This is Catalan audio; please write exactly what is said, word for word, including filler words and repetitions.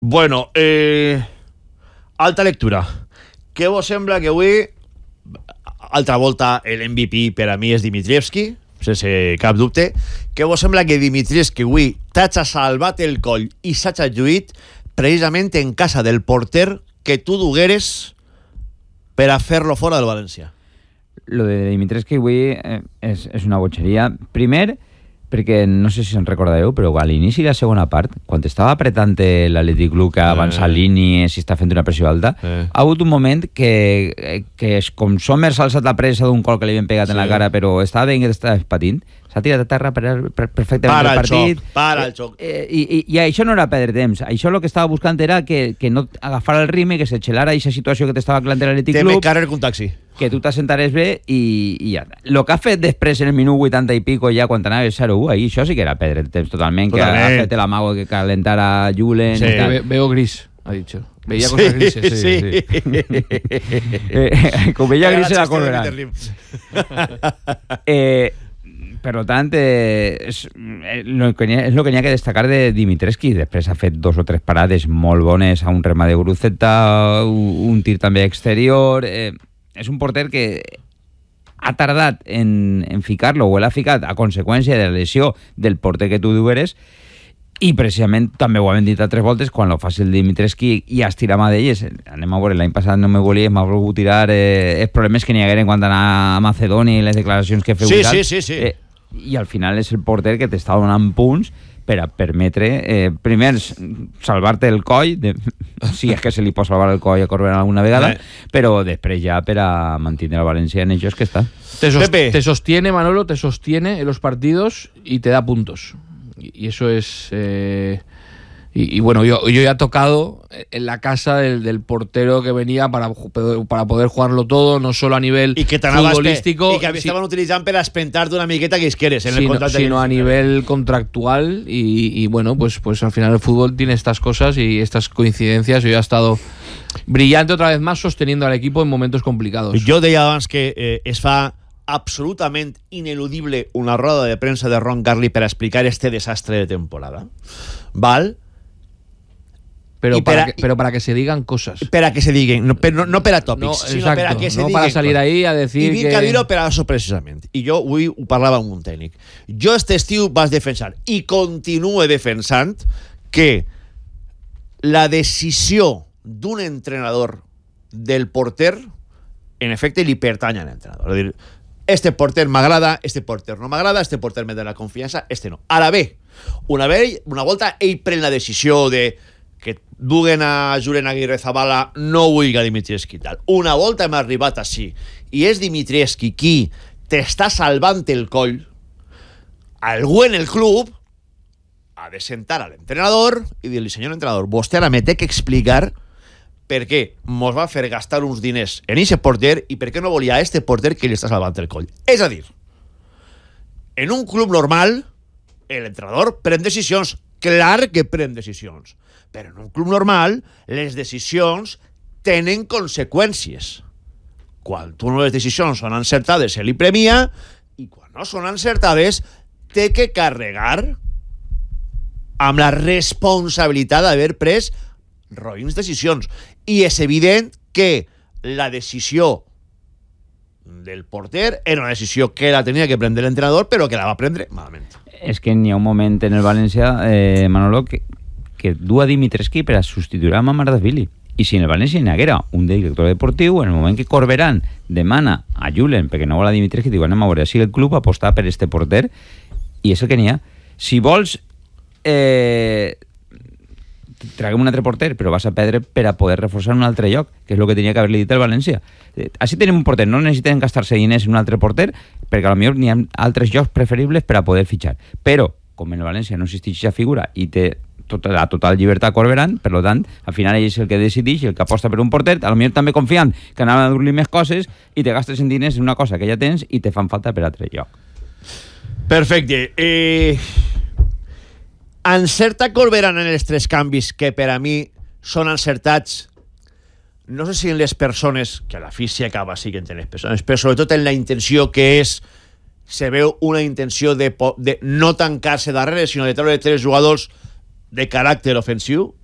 Bueno, eh, alta lectura. Què vos sembla que avui, altra volta, l'M V P per a mi és Dimitrievski, sense cap dubte. Què vos sembla que Dimitrievski avui t'ha salvat el coll i s'ha lluït precisament en casa del porter que tu dugueres per a fer-lo fora del València? Lo de Dimitrievski avui eh, és, és una botxeria. Primer, perquè no sé si se'n recordareu, però a l'inici de la segona part, quan estava apretant l'Atlètic Club que avança eh. línies i està fent una pressió alta, eh. ha hagut un moment que, que és com Sommer s'ha alçat la pressa d'un col que li havien pegat sí. en la cara, però estava veient que estava patint, s'ha tirat a terra per, per, perfectament para el partit. Xoc, para el xoc. Eh, eh, i, I això no era perdre temps. Això el que estava buscant era que, que no agafara el ritme, que s'excelara aquesta situació que t'estava clant l'Atlètic Club. Té més càrrec que un taxi. Que tu t'assentares bé i, i ja. El que ha fet després en el minut vuitanta i pico ja quan anava zero u, ahí això sí que era perdre el temps totalment, totalment. Que ha fet l'amago que calentara Julen sí. i tal. Ve, veo gris, ha dicho. Veía sí, cosas grises, sí. sí. sí. eh, com veia gris se la correrà. eh, per tant, eh, és, eh, lo que ha, és el que n'hi ha que destacar de Dimitrievski. Després ha fet dos o tres parades molt bones a un rema de Gruceta, un, un tir també exterior. Eh, és un porter que ha tardat en, en ficar-lo, o l'ha ficat a conseqüència de la lesió del porter que tu dueres, i precisament també ho hem dit altres voltes, quan lo faci el Dimitrievski i es tira mà d'elles. Anem a veure, l'any passat no me volia, m'ha volgut tirar eh, els problemes que n'hi hagueren quan anar a Macedònia i les declaracions que feu. Sí, sí, sí, sí. Eh, i al final és el porter que t'està donant punts per a permetre, eh, primer, salvar-te el coll, de, si és que se li pot salvar el coll a Corberán alguna vegada, eh. però després ja per a mantenir el València en ellos que està. Te, sos, te sostiene, Manolo, te sostiene en los partidos y te da puntos. Y, y eso es... Eh, y, y bueno, yo, yo ya he tocado en la casa del, del portero que venía para, para poder jugarlo todo, no solo a nivel I que futbolístico. I que estaven sí, utilitzant per espentar-te una miqueta que isqueres en sí, el contrato. No, sino a nivel contractual y, y bueno, pues, pues al final el fútbol tiene estas cosas y estas coincidencias. Yo ya he estado brillante otra vez más sosteniendo al equipo en momentos complicados. Jo deia abans que eh, es fa absolutament ineludible una roda de premsa de Ron Garley per explicar este desastre de temporada. Val? Pero a, para, que, pero para que se digan cosas. Per a que se diguen, no, no, no per a tòpics, no, sinó exacto, per a que se no diguen. No para salir ahí a decir I vinc que... a dir-ho per a això precisament. I jo avui ho parlava amb un tècnic. Jo este estiu vas defensar i continue defensant que la decisió d'un entrenador del porter en efecte li pertany a l'entrenador. És a dir, este porter m'agrada, este porter no m'agrada, este porter me dona confiança, este no. Ara bé, una, ve, una volta ell pren la decisió de que duguen a Julen Aguirre Zabala, no vull que Dimitrievski tal. Una volta hem arribat així i és Dimitrievski qui t'està salvant el coll, algú en el club ha de sentar a l'entrenador i dir-li, senyor entrenador, vostè ara me té que explicar per què mos va fer gastar uns diners en aquest porter i per què no volia a este porter que li està salvant el coll. És a dir, en un club normal l'entrenador pren decisions, clar que pren decisions, però en un club normal les decisions tenen conseqüències. Quan una de les decisions són encertades se li premia i quan no són encertades té que carregar amb la responsabilitat d'haver pres roïns decisions. I és evident que la decisió del porter era una decisió que la tenia que prendre l'entrenador, però que la va prendre malament. És que n'hi ha un moment en el València, eh, Manolo, que, que du a Dimitrievski per a substituir a Mamardashvili. I si en el València n'hi haguera un director deportiu, en el moment que Corberán demana a Julen perquè no vol a Dimitrievski, diu, anem a veure si el club aposta per este porter, i és el que n'hi ha. Si vols eh, traguem un altre porter, però vas a perdre per a poder reforçar un altre lloc, que és el que tenia que haver-li dit el València. Eh, així tenim un porter, no necessitem gastar-se diners en un altre porter, perquè potser n'hi ha altres llocs preferibles per a poder fitxar. Però, com en el València no existeix aquesta figura i té tota la total llibertat Corberán, per tant, al final ell és el que decideix, el que aposta per un porter, potser també confiant que anaven a dur-li més coses i te gastes en diners en una cosa que ja tens i te fan falta per a altre lloc. Perfecte. Eh... Encerta Corberán en els tres canvis que per a mi són encertats, no sé si en les persones, que a la fi s'hi acaba siguent en les persones, però sobretot en la intenció que és, se veu una intenció de, de no tancar-se darrere, sinó de treure tres jugadors de caràcter ofensiu,